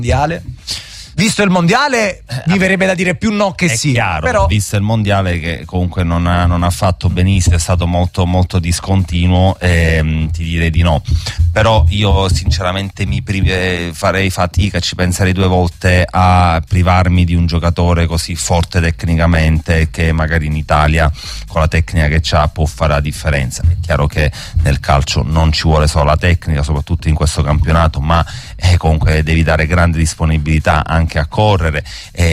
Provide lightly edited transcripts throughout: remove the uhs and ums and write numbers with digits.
mondiale? Visto il mondiale, mi verrebbe da dire più no che è sì. Chiaro, però visto il mondiale che comunque non ha fatto benissimo, è stato molto molto discontinuo, ti direi di no. Però io sinceramente farei fatica, ci penserei due volte a privarmi di un giocatore così forte tecnicamente, che magari in Italia con la tecnica che c'ha può fare la differenza. È chiaro che nel calcio non ci vuole solo la tecnica, soprattutto in questo campionato, ma comunque devi dare grande disponibilità anche a correre,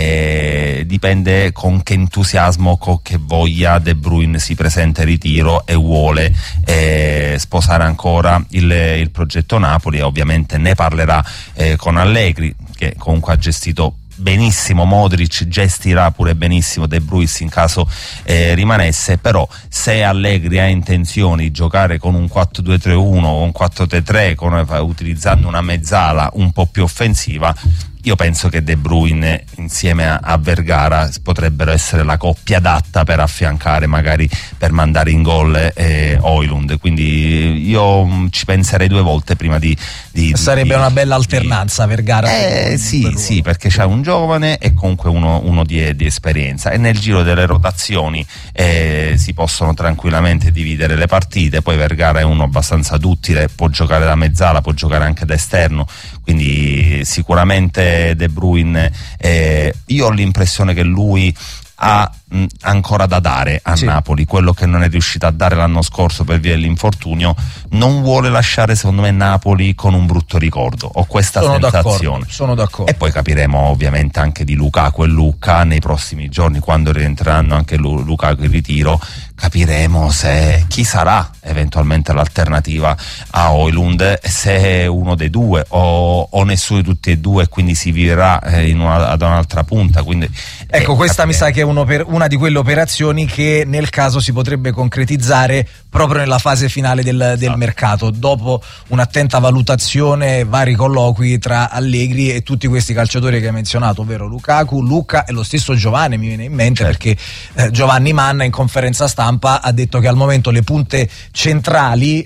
dipende con che entusiasmo, con che voglia De Bruyne si presenta in ritiro e vuole sposare ancora il progetto Napoli, e ovviamente ne parlerà con Allegri, che comunque ha gestito benissimo Modric, gestirà pure benissimo De Bruyne in caso rimanesse. Però se Allegri ha intenzione di giocare con un 4-2-3-1 o un 4-3-3 utilizzando una mezzala un po' più offensiva, io penso che De Bruyne insieme a Vergara potrebbero essere la coppia adatta per affiancare, magari per mandare in gol Højlund. Quindi io ci penserei due volte prima di sarebbe una bella alternanza Vergara. Sì, perché c'è un giovane e comunque uno di esperienza, e nel giro delle rotazioni si possono tranquillamente dividere le partite. Poi Vergara è uno abbastanza duttile, può giocare da mezzala, può giocare anche da esterno, quindi sicuramente De Bruyne, io ho l'impressione che lui ha ancora da dare a Napoli, quello che non è riuscito a dare l'anno scorso per via dell'infortunio. Non vuole lasciare, secondo me, Napoli con un brutto ricordo, ho questa sensazione. Sono d'accordo. E poi capiremo ovviamente anche di Lukaku e Lucca nei prossimi giorni, quando rientreranno anche Lukaku in ritiro. Capiremo chi sarà eventualmente l'alternativa a Højlund, se è uno dei due o nessuno di tutti e due, e quindi si virerà ad un'altra punta. Quindi, ecco, questa mi sa che è una di quelle operazioni che nel caso si potrebbe concretizzare proprio nella fase finale del mercato, dopo un'attenta valutazione, vari colloqui tra Allegri e tutti questi calciatori che hai menzionato, ovvero Lukaku, Lucca e lo stesso Giovanni, mi viene in mente, perché Giovanni Manna in conferenza stampa ha detto che al momento le punte centrali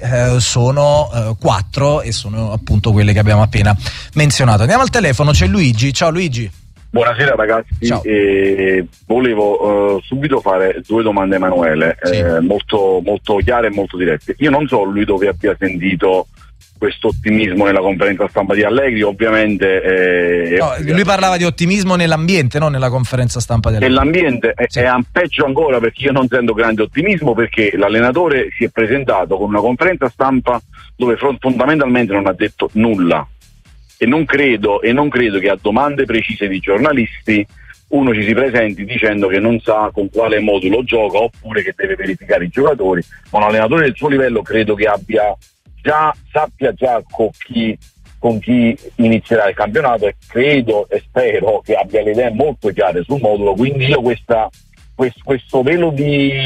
sono 4 e sono appunto quelle che abbiamo appena menzionato. Andiamo al telefono, c'è Luigi. Ciao Luigi. Buonasera ragazzi. Ciao. Volevo subito fare due domande a Emanuele, molto, molto chiare e molto dirette. Io non so lui dove abbia sentito questo ottimismo nella conferenza stampa di Allegri, ovviamente. Lui parlava di ottimismo nell'ambiente, non nella conferenza stampa di Allegri. Nell'ambiente è peggio ancora, perché io non sento grande ottimismo, perché l'allenatore si è presentato con una conferenza stampa dove fondamentalmente non ha detto nulla. E non credo che a domande precise di giornalisti uno ci si presenti dicendo che non sa con quale modulo gioca, oppure che deve verificare i giocatori. Ma un allenatore del suo livello credo che sappia già con chi inizierà il campionato, e credo e spero che abbia le idee molto chiare sul modulo. Quindi io questo velo di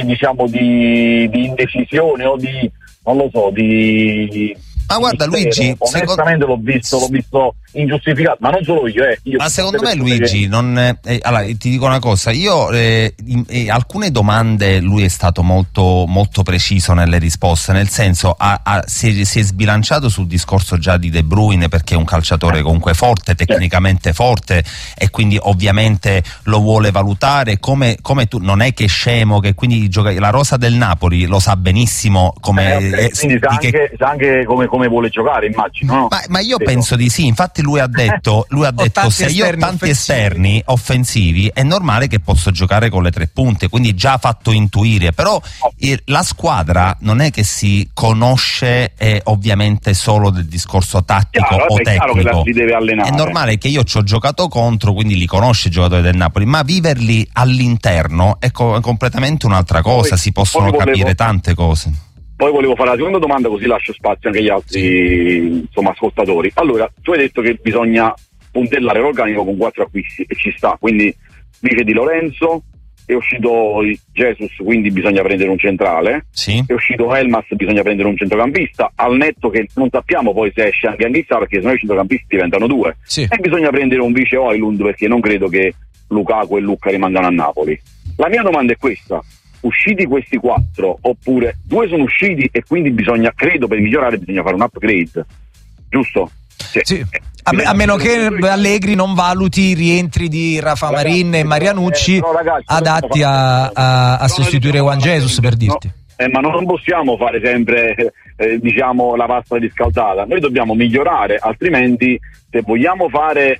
indecisione o di, non lo so, ma guarda Luigi, onestamente l'ho visto ingiustificato, ma non solo io. Ma secondo me Luigi allora ti dico una cosa, io alcune domande lui è stato molto molto preciso nelle risposte, nel senso si è sbilanciato sul discorso già di De Bruyne, perché è un calciatore comunque forte, tecnicamente forte, e quindi ovviamente lo vuole valutare come tu. Non è che è scemo, che quindi la rosa del Napoli lo sa benissimo come quindi sa anche come vuole giocare, immagino, no? Ma io penso di sì. Infatti lui ha detto se io ho tanti esterni offensivi è normale che posso giocare con le tre punte, quindi già ha fatto intuire. Però la squadra non è che si conosce ovviamente solo del discorso tattico o tecnico, che li deve allenare. È normale che io ci ho giocato contro, quindi li conosce i giocatori del Napoli, ma viverli all'interno è completamente un'altra cosa. Si possono capire tante cose. Poi volevo fare la seconda domanda, così lascio spazio anche agli altri ascoltatori. Allora, tu hai detto che bisogna puntellare l'organico con 4 acquisti, e ci sta, quindi dice Di Lorenzo, è uscito Jesus, quindi bisogna prendere un centrale, è uscito Elmas, bisogna prendere un centrocampista, al netto che non sappiamo poi se esce anche Anghissà, perché sennò i centrocampisti diventano 2, e bisogna prendere un vice Højlund, perché non credo che Lukaku e Lucca rimangano a Napoli. La mia domanda è questa: usciti questi 4, oppure 2 sono usciti e quindi credo per migliorare bisogna fare un upgrade, giusto? Sì. a meno che Allegri non valuti i rientri di Rafa Marin e Marianucci adatti a sostituire Juan Jesus, per dirti. Ma non possiamo fare sempre diciamo la pasta riscaldata, noi dobbiamo migliorare, altrimenti se vogliamo fare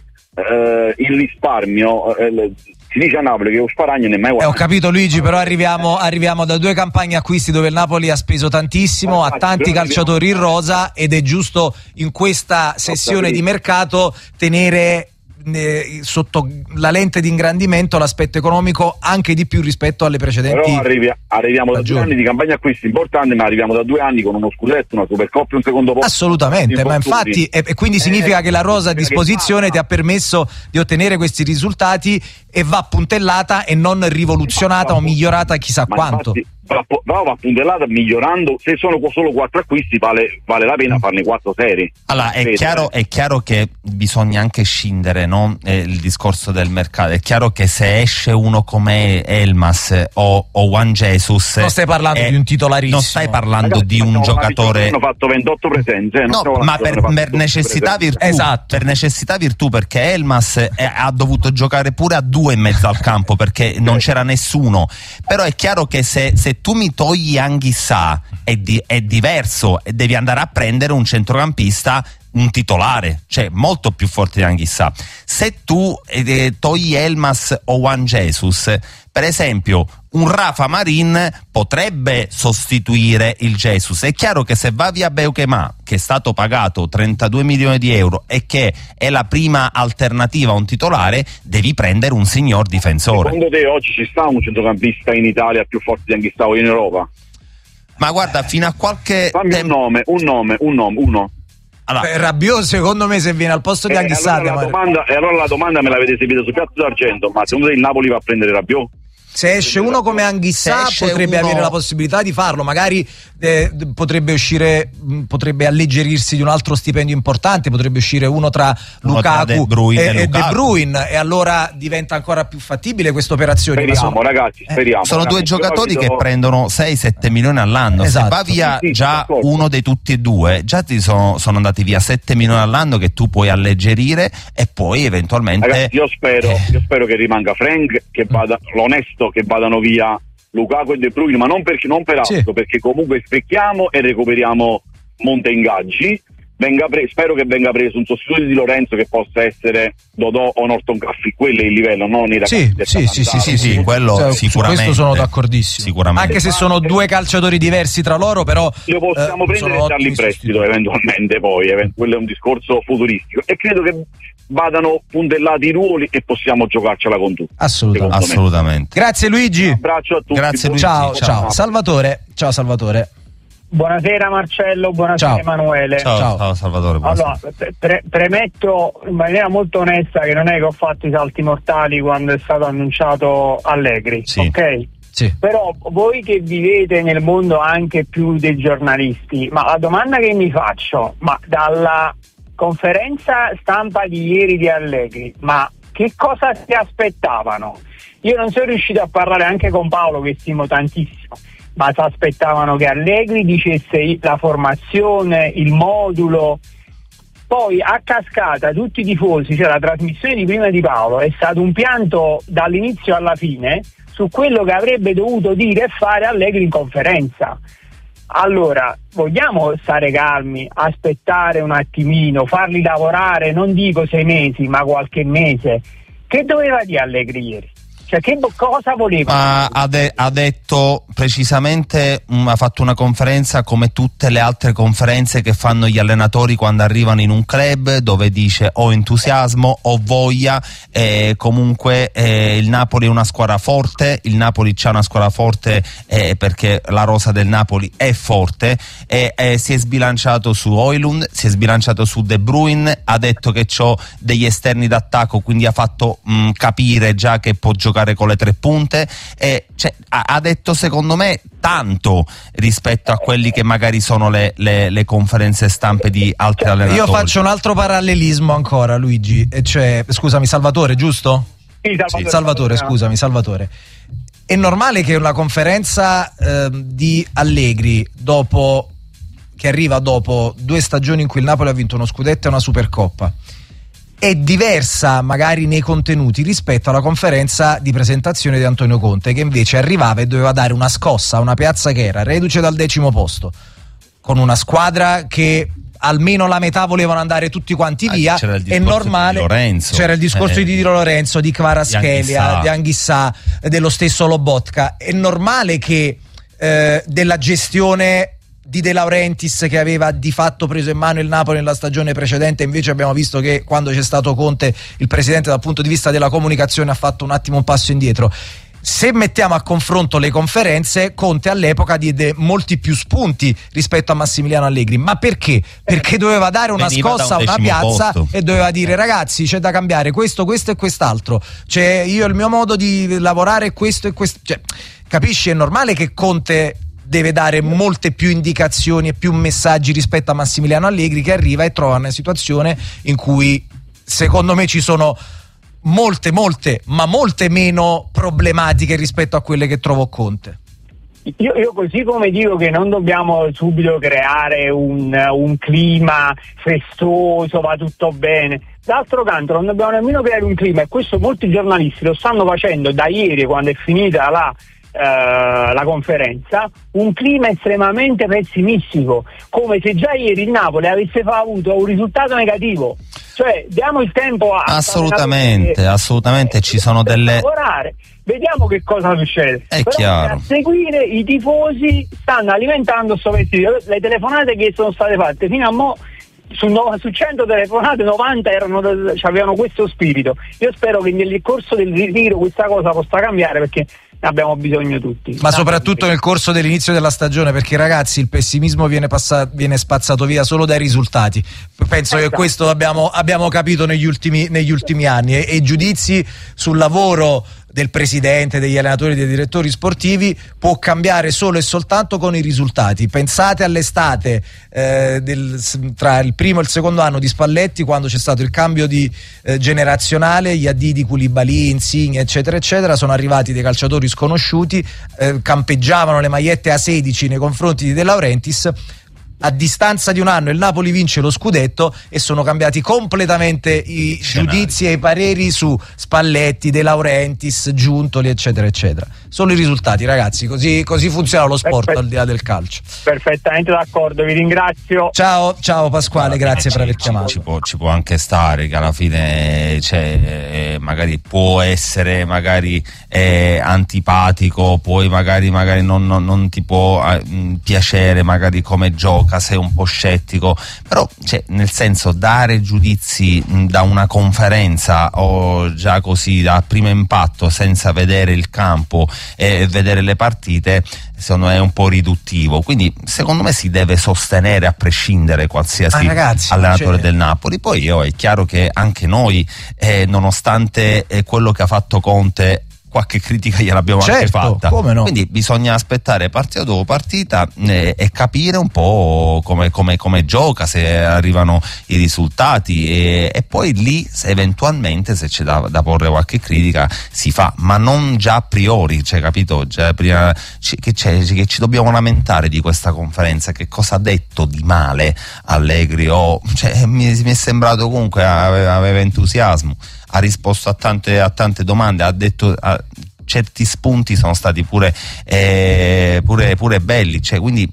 il risparmio, si dice a Napoli che lo sparagno non è mai guardato. Ho capito Luigi, però arriviamo da 2 campagne acquisti dove il Napoli ha speso tantissimo, ha tanti calciatori in rosa, ed è giusto in questa sessione di mercato tenere sotto la lente di ingrandimento l'aspetto economico anche di più rispetto alle precedenti. Però arriviamo da 2 anni di campagna acquisti importanti, ma arriviamo da 2 anni con uno scudetto, una Supercoppa e un secondo posto. Assolutamente, ma infatti e quindi significa che la rosa a disposizione ti ha permesso di ottenere questi risultati, e va puntellata e non rivoluzionata o migliorata chissà quanto. Infatti, va puntellata migliorando. Se sono solo 4 acquisti vale la pena farne 4 seri. Allora è chiaro che bisogna anche scindere, no? Il discorso del mercato. È chiaro che se esce uno come Elmas o Juan Jesus, non stai parlando di un titolarissimo, non stai parlando di un giocatore. Hanno fatto 28 presenze, ma per necessità virtù, esatto. Per necessità virtù, perché Elmas ha dovuto giocare pure a 2 in mezzo al campo perché non c'era nessuno. Però è chiaro che se tu mi togli Anghissà è diverso, e devi andare a prendere un centrocampista, un titolare, cioè molto più forte di Anghissà. Se tu togli Elmas o Juan Jesus, per esempio un Rafa Marin potrebbe sostituire il Jesus. È chiaro che se va via Beukema, che è stato pagato 32 milioni di euro e che è la prima alternativa a un titolare, devi prendere un signor difensore. Secondo te oggi ci sta un centrocampista in Italia più forte di Anghissà o in Europa? Ma guarda, fino a qualche Fammi un nome. Allora, Rabiot, secondo me, se viene al posto di Anghissà, allora la domanda me l'avete servita su piatto d'argento: ma secondo te il Napoli va a prendere Rabiot? Se esce uno come Anghissà potrebbe avere la possibilità di farlo, magari potrebbe alleggerirsi di un altro stipendio importante, potrebbe uscire uno tra Lukaku e De Bruyne, e allora diventa ancora più fattibile questa operazione. Speriamo. Sono 2 giocatori che prendono 6-7 milioni all'anno. Esatto. Se va via già uno dei tutti e 2, già ti sono andati via 7 milioni all'anno che tu puoi alleggerire, e poi eventualmente. Ragazzi, io spero che rimanga Frank, che vada l'onesto, che vadano via Lukaku e De Bruyne, ma non per altro, perché comunque specchiamo e recuperiamo monte ingaggi. Spero che venga preso un sostituto di Lorenzo, che possa essere Dodò o Norton Caffey. Quello è il livello, non i ragazzi. Sì, quello sicuramente. Su questo sono d'accordissimo. Sicuramente. Anche se sono 2 calciatori diversi tra loro, però lo possiamo prendere e darli in prestito eventualmente, poi quello è un discorso futuristico, e credo che vadano puntellati i ruoli e possiamo giocarcela con tutti. Assolutamente. Grazie Luigi. Un abbraccio a tutti. Grazie Luigi. Ciao. Salvatore. Ciao Salvatore. Buonasera Marcello, buonasera Emanuele. Ciao Salvatore. Allora, premetto in maniera molto onesta che non è che ho fatto i salti mortali quando è stato annunciato Allegri, ok? Sì. Però voi che vivete nel mondo anche più dei giornalisti, ma la domanda che mi faccio, ma dalla conferenza stampa di ieri di Allegri, ma che cosa si aspettavano? Io non sono riuscito a parlare anche con Paolo, che stimo tantissimo, ma si aspettavano che Allegri dicesse la formazione, il modulo. Poi a cascata tutti i tifosi, cioè la trasmissione di prima di Paolo è stato un pianto dall'inizio alla fine su quello che avrebbe dovuto dire e fare Allegri in conferenza. Allora, vogliamo stare calmi, aspettare un attimino, farli lavorare, non dico 6 mesi, ma qualche mese? Che doveva dire Allegri ieri? Cioè, cosa voleva? Ha detto precisamente, ha fatto una conferenza come tutte le altre conferenze che fanno gli allenatori quando arrivano in un club, dove dice ho entusiasmo, ho voglia, comunque il Napoli è una squadra forte, il Napoli c'ha una squadra forte perché la rosa del Napoli è forte, si è sbilanciato su Højlund, si è sbilanciato su De Bruyne, ha detto che c'ho degli esterni d'attacco, quindi ha fatto capire già che può giocare con le 3 punte, cioè, ha detto secondo me tanto rispetto a quelli che magari sono le conferenze stampe di altri allenatori. Io faccio un altro parallelismo ancora, Luigi, cioè, scusami, Salvatore, giusto? Sì, Salvatore, scusami, Salvatore. È normale che una conferenza di Allegri che arriva dopo 2 stagioni in cui il Napoli ha vinto uno scudetto e una Supercoppa, è diversa magari nei contenuti rispetto alla conferenza di presentazione di Antonio Conte, che invece arrivava e doveva dare una scossa a una piazza che era reduce dal 10° posto, con una squadra che almeno la metà volevano andare tutti quanti via. È normale. C'era il discorso di Di Lorenzo, di Kvaratskhelia, di Anghissà, dello stesso Lobotka. È normale che della gestione di De Laurentiis, che aveva di fatto preso in mano il Napoli nella stagione precedente, invece abbiamo visto che quando c'è stato Conte il presidente dal punto di vista della comunicazione ha fatto un attimo un passo indietro. Se mettiamo a confronto le conferenze, Conte all'epoca diede molti più spunti rispetto a Massimiliano Allegri. Ma perché? Perché doveva dare una scossa a una piazza e doveva dire: ragazzi, c'è da cambiare questo, questo e quest'altro, cioè io il mio modo di lavorare è questo e questo, cioè, capisci? È normale che Conte deve dare molte più indicazioni e più messaggi rispetto a Massimiliano Allegri, che arriva e trova una situazione in cui secondo me ci sono molte meno problematiche rispetto a quelle che trovò Conte. Io così come dico che non dobbiamo subito creare un clima festoso, va tutto bene, d'altro canto non dobbiamo nemmeno creare un clima, e questo molti giornalisti lo stanno facendo da ieri, quando è finita la conferenza, un clima estremamente pessimistico, come se già ieri il Napoli avesse avuto un risultato negativo. Cioè, diamo il tempo a assolutamente ci sono delle lavorare, vediamo che cosa succede. È però chiaro. A seguire i tifosi stanno alimentando sto vestito. Le telefonate che sono state fatte fino a mo', su 100 telefonate 90 avevano questo spirito. Io spero che nel corso del ritiro questa cosa possa cambiare, perché ne abbiamo bisogno tutti. Ma soprattutto nel corso dell'inizio della stagione, perché ragazzi il pessimismo viene spazzato via solo dai risultati. Penso che questo abbiamo capito negli ultimi anni, e i giudizi sul lavoro del presidente, degli allenatori, dei direttori sportivi può cambiare solo e soltanto con i risultati. Pensate all'estate tra il primo e il secondo anno di Spalletti, quando c'è stato il cambio generazionale, gli addii di Koulibaly, Insigne eccetera eccetera, sono arrivati dei calciatori sconosciuti, campeggiavano le magliette A16 nei confronti di De Laurentiis. A distanza di un anno il Napoli vince lo scudetto e sono cambiati completamente i giudizi e i pareri su Spalletti, De Laurentiis, Giuntoli eccetera eccetera. Solo i risultati, ragazzi, così funziona lo sport. Al di là del calcio. Perfettamente d'accordo, vi ringrazio. Ciao Pasquale, grazie per aver chiamato. Ci può anche stare che alla fine magari può essere antipatico, poi magari non ti può piacere magari come gioca, sei un po' scettico, però nel senso, dare giudizi da una conferenza o già così da primo impatto senza vedere il campo e vedere le partite, secondo me è un po' riduttivo. Quindi secondo me si deve sostenere a prescindere qualsiasi allenatore del Napoli. Poi è chiaro che anche noi, nonostante quello che ha fatto Conte, qualche critica gliel'abbiamo anche fatta. Come no? Quindi bisogna aspettare partita dopo partita e capire un po' come gioca, se arrivano i risultati, e poi lì eventualmente se c'è da porre qualche critica si fa, ma non già a priori, capito? Già prima che ci dobbiamo lamentare di questa conferenza, che cosa ha detto di male Allegri? Mi è sembrato comunque aveva entusiasmo, ha risposto a tante domande, ha detto certi spunti sono stati pure belli, quindi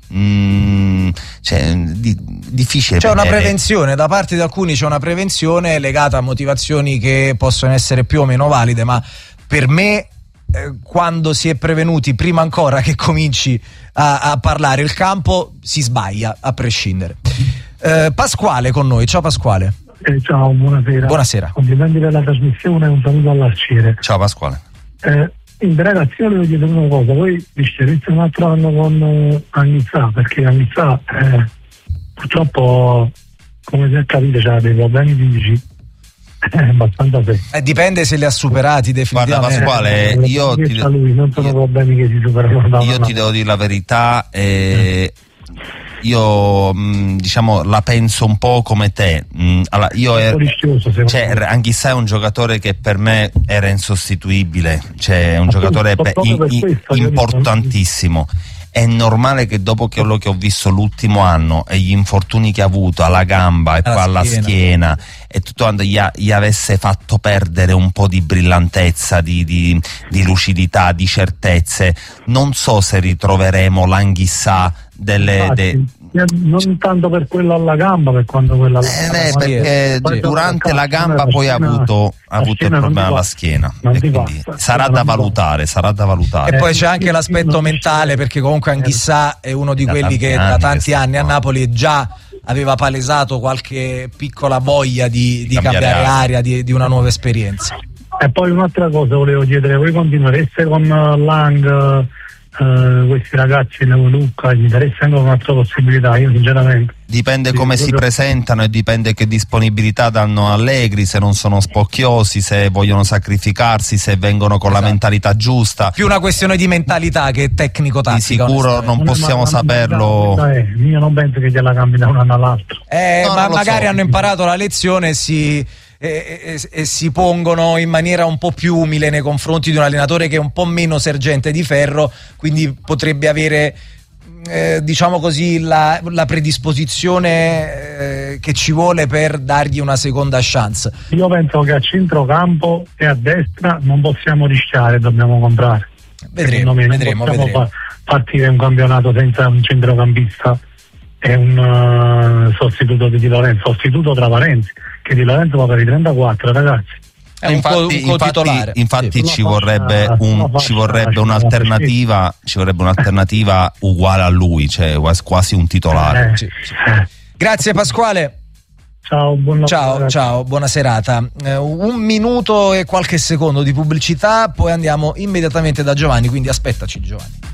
difficile. C'è una prevenzione da parte di alcuni, c'è una prevenzione legata a motivazioni che possono essere più o meno valide, ma per me quando si è prevenuti, prima ancora che cominci a parlare il campo, si sbaglia a prescindere. Pasquale con noi, ciao Pasquale. Ciao, buonasera. Buonasera. Complimenti per la trasmissione e un saluto all'Arciere. Ciao Pasquale. In relazione voglio dire una cosa, voi vi scerite un altro anno con Anghissà, perché Anghissà purtroppo, come si è capito, c'ha dei problemi fisici abbastanza seri. Dipende se li ha superati definitivamente. Guarda Pasquale, non sono problemi che si superano. Io ti devo dire la verità, io la penso un po' come te. Anghissà è un giocatore che per me era insostituibile, un giocatore importantissimo, è normale che dopo quello che ho visto l'ultimo anno e gli infortuni che ha avuto alla gamba e poi alla schiena e tutto quanto gli avesse fatto perdere un po' di brillantezza, di lucidità, di certezze. Non so se ritroveremo l'Anghissà non tanto per quello alla gamba, per quanto quella alla perché durante la gamba poi ha avuto il problema alla schiena e quindi sarà da valutare. E poi c'è anche l'aspetto mentale, perché comunque Anghissà è uno di quelli che da tanti anni a Napoli già aveva palesato qualche piccola voglia di cambiare aria, di una nuova esperienza. E poi un'altra cosa volevo chiedere: voi continuereste con Lang, questi ragazzi, Luca, gli interessa anche un'altra possibilità? Io sinceramente dipende come si presentano e dipende che disponibilità danno Allegri, se non sono spocchiosi, se vogliono sacrificarsi, se vengono con la mentalità giusta. Più una questione di mentalità che tecnico-tattica. Di sicuro non possiamo saperlo. Io non penso che gliela cambi da un anno all'altro. Ma magari hanno imparato la lezione e si pongono in maniera un po' più umile nei confronti di un allenatore che è un po' meno sergente di ferro, quindi potrebbe avere diciamo così la predisposizione che ci vuole per dargli una seconda chance. Io penso che a centrocampo e a destra non possiamo rischiare, dobbiamo comprare. Vedremo. Partire un campionato senza un centrocampista è un sostituto di Di Lorenzo, sostituto tra parenti, che Di Lorenzo va per i 34, ragazzi. Infatti ci vorrebbe un'alternativa, uguale a lui, cioè quasi un titolare. Grazie Pasquale. Ciao, buona serata. 1 minuto e qualche secondo di pubblicità, poi andiamo immediatamente da Giovanni, quindi aspettaci Giovanni.